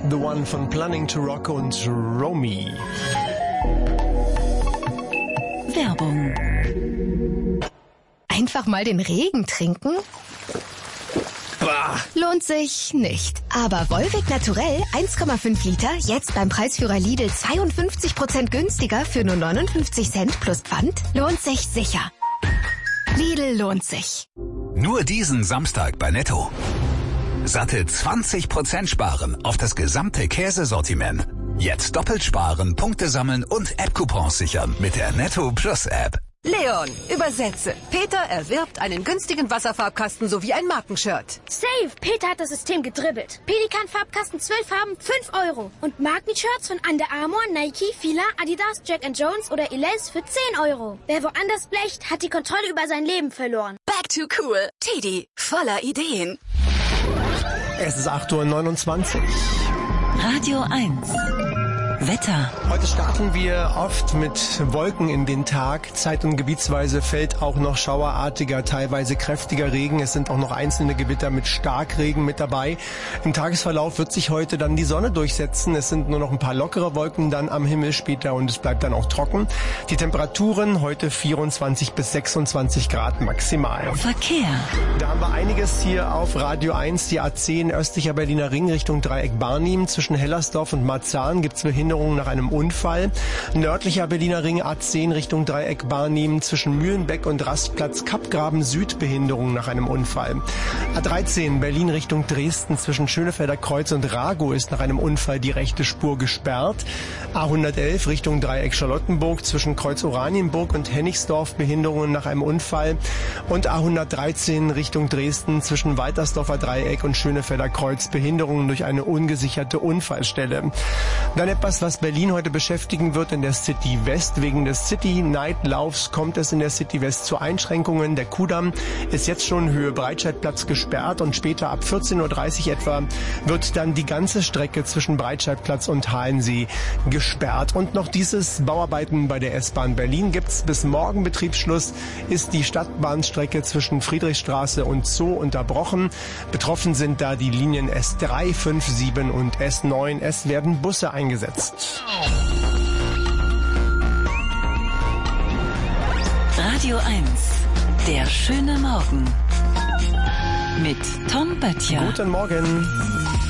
The One von Planning to Rock und Romy. Werbung. Einfach mal den Regen trinken? Bah. Lohnt sich nicht. Aber Volvic Naturell 1,5 Liter, jetzt beim Preisführer Lidl 52% günstiger für nur 59 Cent plus Pfand, lohnt sich sicher. Lidl lohnt sich. Nur diesen Samstag bei Netto. Satte 20% sparen auf das gesamte Käsesortiment. Jetzt doppelt sparen, Punkte sammeln und App-Coupons sichern mit der Netto Plus App. Leon, übersetze. Peter erwirbt einen günstigen Wasserfarbkasten sowie ein Markenshirt. Safe! Peter hat das System gedribbelt. Pelikan-Farbkasten 12 Farben, 5 €. Und Markenshirts von Under Armour, Nike, Fila, Adidas, Jack & Jones oder Elize für 10 €. Wer woanders blecht, hat die Kontrolle über sein Leben verloren. Back to cool. Teddy, voller Ideen. Es ist 8:29 Uhr. Radio 1. Wetter. Heute starten wir oft mit Wolken in den Tag. Zeit- und gebietsweise fällt auch noch schauerartiger, teilweise kräftiger Regen. Es sind auch noch einzelne Gewitter mit Starkregen mit dabei. Im Tagesverlauf wird sich heute dann die Sonne durchsetzen. Es sind nur noch ein paar lockere Wolken dann am Himmel später und es bleibt dann auch trocken. Die Temperaturen heute 24 bis 26 Grad maximal. Verkehr. Da haben wir einiges hier auf Radio 1. Die A10 östlicher Berliner Ring Richtung Dreieck Barnim. Zwischen Hellersdorf und Marzahn gibt es Behinderungen nach einem Unfall. Nördlicher Berliner Ring A10 Richtung Dreieck Barnim. Zwischen Mühlenbeck und Rastplatz Kappgraben Süd Behinderungen nach einem Unfall. A13 Berlin Richtung Dresden. Zwischen Schönefelder Kreuz und Rago ist nach einem Unfall die rechte Spur gesperrt. A111 Richtung Dreieck Charlottenburg. Zwischen Kreuz Oranienburg und Hennigsdorf Behinderungen nach einem Unfall. Und A113 Richtung Dresden. Zwischen Waltersdorfer Dreieck und Schönefelder Kreuz Behinderungen durch eine ungesicherte Unfallstelle. Dann etwas, was Berlin heute beschäftigen wird in der City West. Wegen des City-Night-Laufs kommt es in der City West zu Einschränkungen. Der Kudamm ist jetzt schon Höhe Breitscheidplatz gesperrt und später ab 14:30 Uhr etwa wird dann die ganze Strecke zwischen Breitscheidplatz und Halensee gesperrt. Und noch dieses Bauarbeiten bei der S-Bahn Berlin gibt's. Bis morgen Betriebsschluss ist die Stadtbahnstrecke zwischen Friedrichstraße und Zoo unterbrochen. Betroffen sind da die Linien S3, 5, 7 und S9. Es werden Busse eingesetzt. Radio 1. Der schöne Morgen. Mit Tom Böttcher. Guten Morgen.